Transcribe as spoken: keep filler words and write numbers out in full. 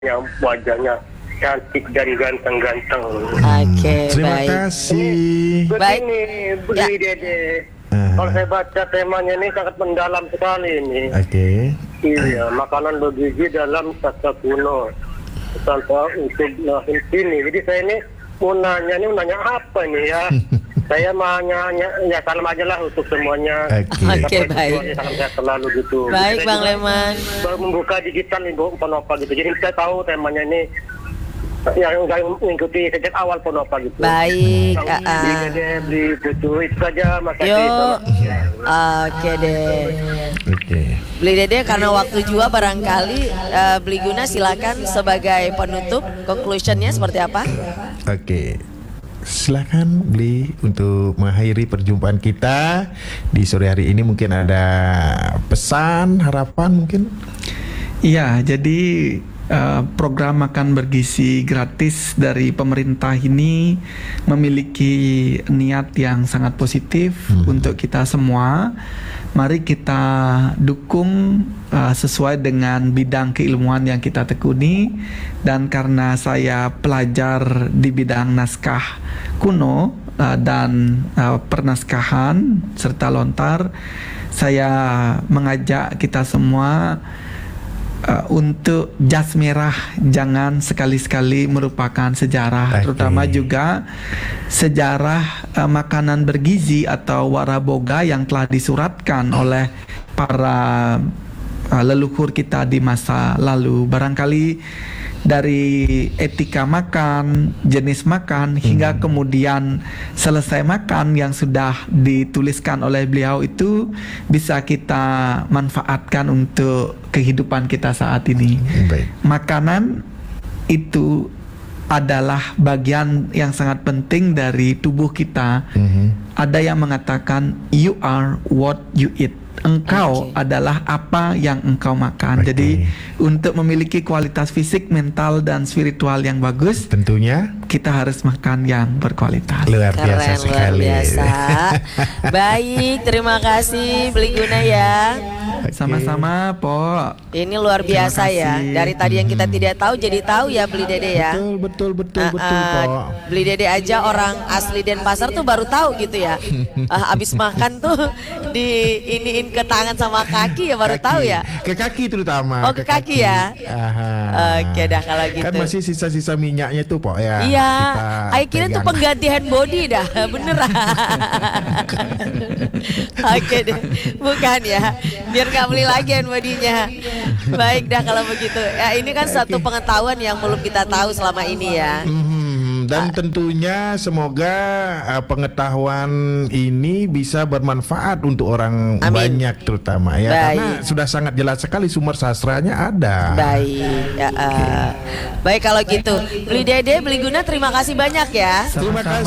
yang wajahnya cantik dan ganteng-ganteng. Oke, Terima baik. kasih. Baik. Begini, Beli Ya. Dede. Ah. Kalau saya baca temanya ini sangat mendalam sekali ini. Oke. Iya, makanan bergizi dalam sastra kuno. Tanpa untuk langsung sini. Jadi saya ini mau nanya ini mau nanya apa nih ya? Saya mau nanya, ya salam aja lah untuk semuanya. Oke. Oke, Sampai baik. tujuannya, salam sehat selalu gitu. Baik, Saya Bang juga Leman. baru membuka digital Ibu Ponopa gitu. Jadi saya tahu temanya ini yang nggak mengikuti sejak awal Ponopa gitu. Baik. Tahu, ah, beli ah. dede, beli buku itu saja. Makasih. Yuk. Selamat siang. Oke deh. Oke. Beli Dede karena waktu juga barangkali eh, Beli Guna silakan sebagai penutup conclusionnya seperti apa? Oke. Silakan Beli untuk mengakhiri perjumpaan kita di sore hari ini. Mungkin ada pesan, harapan mungkin. Iya, jadi uh, program makan bergizi gratis dari pemerintah ini memiliki niat yang sangat positif Hmm. untuk kita semua. Mari kita dukung uh, sesuai dengan bidang keilmuan yang kita tekuni. Dan karena saya pelajar di bidang naskah kuno uh, dan uh, pernaskahan serta lontar, saya mengajak kita semua Uh, untuk jas merah jangan sekali-sekali merupakan sejarah, Oke. terutama juga sejarah uh, makanan bergizi atau waraboga yang telah disuratkan oleh para uh, leluhur kita di masa lalu. Barangkali dari etika makan, jenis makan, hingga kemudian selesai makan yang sudah dituliskan oleh beliau itu bisa kita manfaatkan untuk kehidupan kita saat ini. Baik. Makanan itu adalah bagian yang sangat penting dari tubuh kita. Mhm. Ada yang mengatakan you are what you eat. Engkau Oke. adalah apa yang engkau makan. Oke. Jadi untuk memiliki kualitas fisik, mental dan spiritual yang bagus, Tentunya kita harus makan yang berkualitas. luar biasa Keren, luar sekali. biasa. Baik, terima kasih Beli Guna ya. Oke. Sama-sama, Po. Ini luar Terima biasa ya. kasih. Dari tadi yang kita tidak tahu jadi tahu ya Beli Dede ya. Betul, betul, betul, Ah, betul, ah, Pok. Beli Dede aja orang asli Denpasar tuh baru tahu gitu ya. Ah, abis makan tuh di iniin ke tangan sama kaki ya baru Kaki. tahu ya. Ke kaki terutama. Oh, ke kaki ya? Aha. Oke dah kalau gitu. Kan masih sisa-sisa minyaknya tuh, Pok ya. Iya, Kita Ayo kira tuh pegang. pengganti hand body dah, beneran. Oke deh, bukan ya, biar nggak beli lagi hand bodinya. Baik dah kalau begitu. Ya ini kan satu pengetahuan yang belum kita tahu selama ini ya. Mhm, dan tentunya semoga uh, pengetahuan ini bisa bermanfaat untuk orang Amin. banyak terutama ya, Baik. karena sudah sangat jelas sekali sumber sastranya ada. Baik, ya, eh. baik kalau gitu. Beli Dede, Beli Guna, terima kasih banyak ya. Terima Sama-sama.